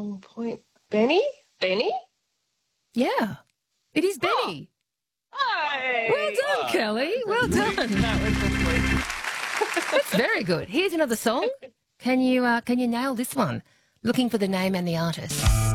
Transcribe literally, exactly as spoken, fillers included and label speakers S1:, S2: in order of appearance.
S1: Wrong point. Benny? Benny?
S2: Yeah, it is Benny.
S1: Hey!
S2: Well done,
S3: Oh,
S2: Kelly. Well done.
S1: That was lovely.
S2: That's very good. Here's another song. Can you uh, can you nail this one? Looking for the name and the artist.